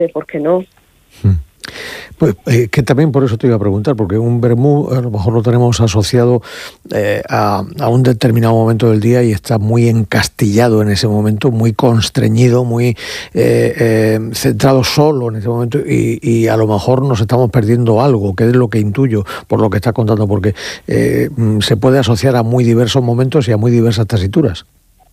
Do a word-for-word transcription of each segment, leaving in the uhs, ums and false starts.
¿por qué no? Hmm. Pues eh, que también por eso te iba a preguntar, porque un vermú a lo mejor lo tenemos asociado eh, a, a un determinado momento del día y está muy encastillado en ese momento, muy constreñido, muy eh, eh, centrado solo en ese momento y, y a lo mejor nos estamos perdiendo algo, que es lo que intuyo por lo que estás contando, porque eh, se puede asociar a muy diversos momentos y a muy diversas tesituras.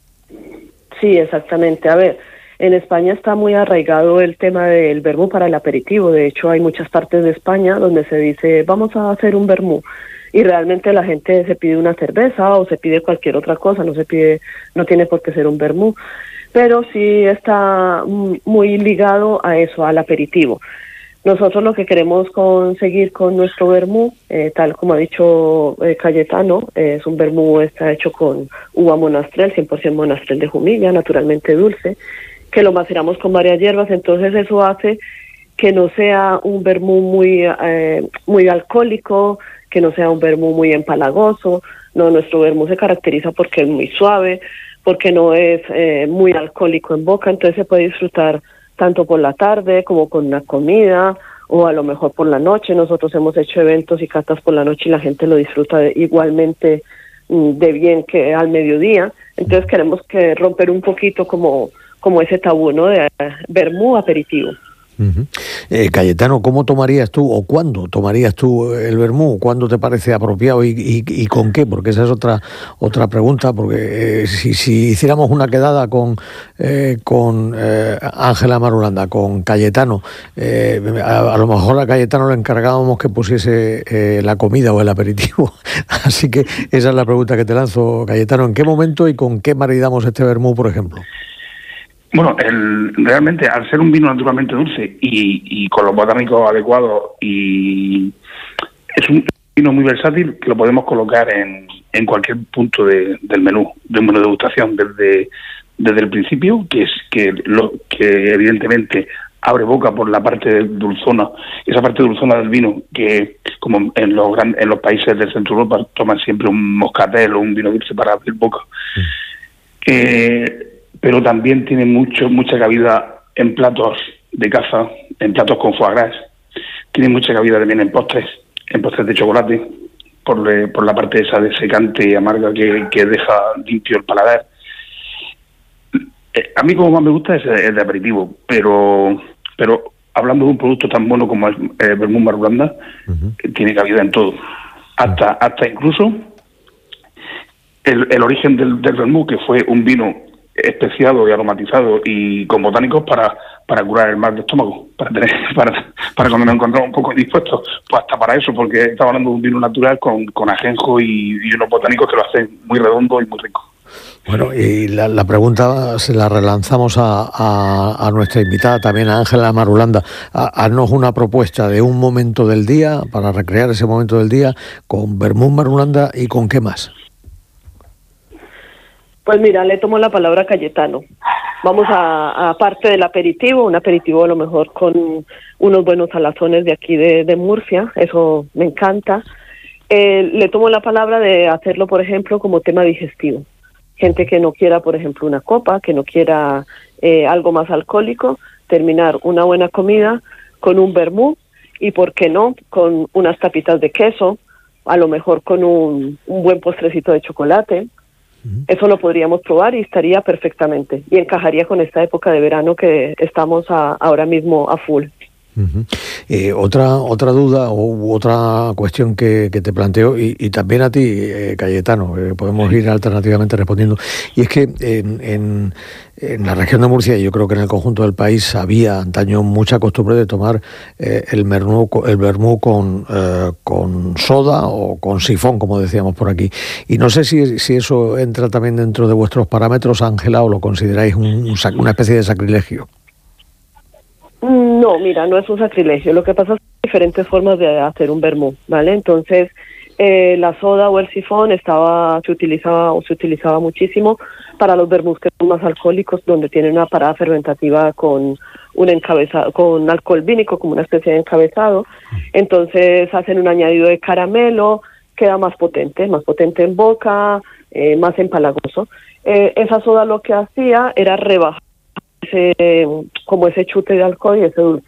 Sí, exactamente. A ver, en España está muy arraigado el tema del vermú para el aperitivo. De hecho, hay muchas partes de España donde se dice, vamos a hacer un vermú. Y realmente la gente se pide una cerveza o se pide cualquier otra cosa, no se pide, no tiene por qué ser un vermú. Pero sí está muy ligado a eso, al aperitivo. Nosotros lo que queremos conseguir con nuestro vermú, eh, tal como ha dicho eh, Cayetano, eh, es un vermú, está hecho con uva monastrell, cien por ciento monastrell de Jumilla, naturalmente dulce, que lo maceramos con varias hierbas, entonces eso hace que no sea un vermú muy, eh, muy alcohólico, que no sea un vermú muy empalagoso. No, nuestro vermú se caracteriza porque es muy suave, porque no es eh, muy alcohólico en boca, entonces se puede disfrutar tanto por la tarde como con una comida o a lo mejor por la noche. Nosotros hemos hecho eventos y catas por la noche y la gente lo disfruta de, igualmente de bien que al mediodía. Entonces queremos que romper un poquito como, como ese tabú, ¿no? De vermú aperitivo. Uh-huh. Eh, Cayetano, ¿cómo tomarías tú o cuándo tomarías tú el vermú? ¿Cuándo te parece apropiado y, y, y con qué? Porque esa es otra otra pregunta, porque eh, si, si hiciéramos una quedada con eh, con Ángela eh, Marulanda, con Cayetano, eh, a, a lo mejor a Cayetano le encargábamos que pusiese eh, la comida o el aperitivo. Así que esa es la pregunta que te lanzo, Cayetano. ¿En qué momento y con qué maridamos este vermú, por ejemplo? Bueno, el, realmente al ser un vino naturalmente dulce y, y con los botánicos adecuados, y es un vino muy versátil que lo podemos colocar en, en cualquier punto de, del menú, de un menú de degustación, desde, desde el principio, que es que lo que evidentemente abre boca por la parte dulzona, esa parte dulzona del vino que, como en los grandes, en los países del centro de Europa, toman siempre un moscatel o un vino dulce para abrir boca. Mm. Eh, pero también tiene mucho mucha cabida en platos de caza, en platos con foie gras, tiene mucha cabida también en postres, en postres de chocolate, por, le, por la parte esa desecante y amarga que, que deja limpio el paladar. Eh, a mí como más me gusta es el de aperitivo, pero pero hablando de un producto tan bueno como el eh, vermú Marulanda, uh-huh. eh, tiene cabida en todo, hasta hasta incluso el, el origen del, del vermú, que fue un vino especiado y aromatizado y con botánicos para para curar el mal de estómago, para tener para para cuando nos encontramos un poco indispuestos, pues hasta para eso, porque estamos hablando de un vino natural con, con ajenjo y, y unos botánicos que lo hacen muy redondo y muy rico. Bueno, y la, la pregunta se la relanzamos a, a, a nuestra invitada también, a Ángela Marulanda. Haznos una propuesta de un momento del día, para recrear ese momento del día, con vermú Marulanda y con qué más. Pues mira, le tomo la palabra a Cayetano. Vamos a, a parte del aperitivo, un aperitivo a lo mejor con unos buenos salazones de aquí de, de Murcia, eso me encanta. Eh, le tomo la palabra de hacerlo, por ejemplo, como tema digestivo. Gente que no quiera, por ejemplo, una copa, que no quiera eh, algo más alcohólico, terminar una buena comida con un vermú y, ¿por qué no?, con unas tapitas de queso, a lo mejor con un, un buen postrecito de chocolate. Eso lo podríamos probar y estaría perfectamente. Y encajaría con esta época de verano que estamos a, ahora mismo a full. Uh-huh. Eh, otra otra duda o otra cuestión que, que te planteo y, y también a ti, eh, Cayetano, eh, podemos ir alternativamente respondiendo, y es que en, en, en la región de Murcia, y yo creo que en el conjunto del país, había antaño mucha costumbre de tomar eh, el vermú el vermú con, eh, con soda o con sifón, como decíamos por aquí, y no sé si, si eso entra también dentro de vuestros parámetros, Ángela, o lo consideráis un, un, una especie de sacrilegio. No, mira, no es un sacrilegio. Lo que pasa es que hay diferentes formas de hacer un vermú, ¿vale? Entonces, eh, la soda o el sifón estaba, se utilizaba o se utilizaba muchísimo para los vermús que son más alcohólicos, donde tienen una parada fermentativa con un encabezado, con alcohol vínico, como una especie de encabezado. Entonces hacen un añadido de caramelo, queda más potente, más potente en boca, eh, más empalagoso. Eh, esa soda lo que hacía era rebajar ese, como ese chute de alcohol y ese dulzor.